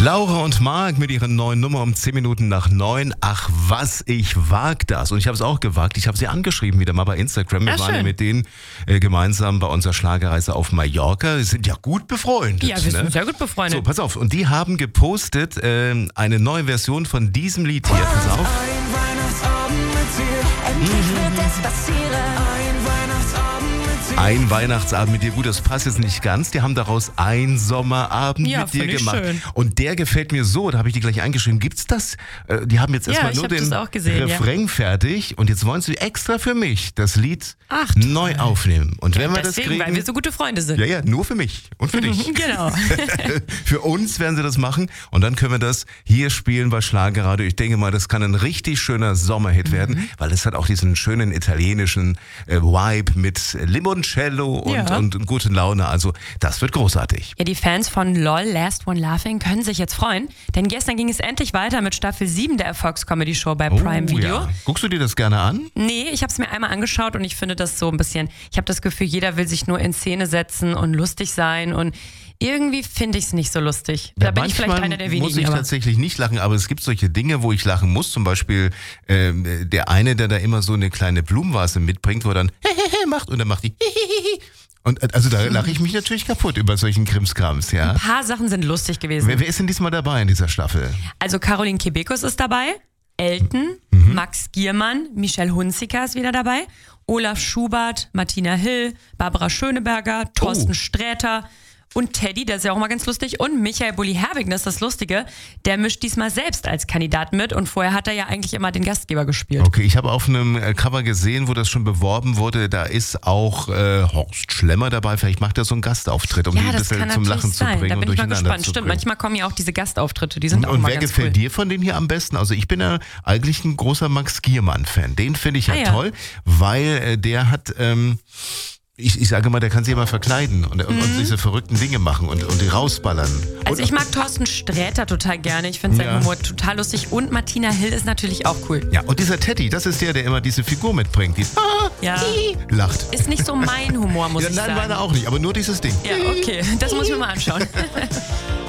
Laura und Marc mit ihrer neuen Nummer um 10 Minuten nach 9. Ach was, ich wag das. Und ich habe es auch gewagt. Ich habe sie angeschrieben wieder mal bei Instagram. Wir waren ja mit denen gemeinsam bei unserer Schlagerreise auf Mallorca. Wir sind ja gut befreundet. Ja, wir sind sehr gut befreundet. So, pass auf. Und die haben gepostet eine neue Version von diesem Lied hier. Pass auf. Ein Weihnachtsabend mit dir, endlich wird es passieren. Ein Weihnachtsabend mit dir. Gut, das passt jetzt nicht ganz. Die haben daraus einen Sommerabend mit dir gemacht. Schön. Und der gefällt mir so. Da habe ich die gleich eingeschrieben. Gibt's das? Die haben jetzt erstmal nur den Refrain fertig. Und jetzt wollen sie extra für mich das Lied neu aufnehmen. Und wenn wir das kriegen, weil wir so gute Freunde sind. Ja, nur für mich und für dich. Genau. Für uns werden sie das machen. Und dann können wir das hier spielen bei Schlagerradio. Ich denke mal, das kann ein richtig schöner Sommerhit werden, weil es hat auch diesen schönen italienischen Vibe mit Limoncello und gute Laune. Also das wird großartig. Ja, die Fans von LOL, Last One Laughing, können sich jetzt freuen, denn gestern ging es endlich weiter mit Staffel 7 der Erfolgscomedy-Show bei Prime Video. Ja. Guckst du dir das gerne an? Nee, ich habe es mir einmal angeschaut und ich finde das so ein bisschen, ich habe das Gefühl, jeder will sich nur in Szene setzen und lustig sein und irgendwie finde ich es nicht so lustig. Da bin ich vielleicht einer der wenigen. Muss ich tatsächlich nicht lachen, aber es gibt solche Dinge, wo ich lachen muss. Zum Beispiel der eine, der da immer so eine kleine Blumenvase mitbringt, wo er dann macht und dann macht die und also da lache ich mich natürlich kaputt über solchen Krimskrams, ja. Ein paar Sachen sind lustig gewesen. Wer ist denn diesmal dabei in dieser Staffel? Also Caroline Kebekus ist dabei, Elton, Max Giermann, Michelle Hunziker ist wieder dabei, Olaf Schubert, Martina Hill, Barbara Schöneberger, Thorsten Sträter und Teddy, der ist ja auch mal ganz lustig, und Michael Bulli-Herbig, das ist das Lustige, der mischt diesmal selbst als Kandidat mit und vorher hat er ja eigentlich immer den Gastgeber gespielt. Okay, ich habe auf einem Cover gesehen, wo das schon beworben wurde, da ist auch Horst Schlemmer dabei, vielleicht macht er so einen Gastauftritt, um die ein bisschen zum Lachen zu bringen. Da bin und ich mal gespannt. Stimmt, manchmal kommen ja auch diese Gastauftritte, die sind auch mal ganz cool. Und wer gefällt dir von denen hier am besten? Also ich bin ja eigentlich ein großer Max Giermann-Fan, den finde ich ja toll, weil der hat... Ich sage mal, der kann sich immer verkleiden und diese verrückten Dinge machen und die rausballern. Also ich mag Thorsten Sträter total gerne. Ich finde seinen Humor total lustig. Und Martina Hill ist natürlich auch cool. Ja, und dieser Teddy, das ist der immer diese Figur mitbringt, die lacht. Ist nicht so mein Humor, muss ich sagen. Nein, meiner auch nicht, aber nur dieses Ding. Ja, okay. Das muss ich mir mal anschauen.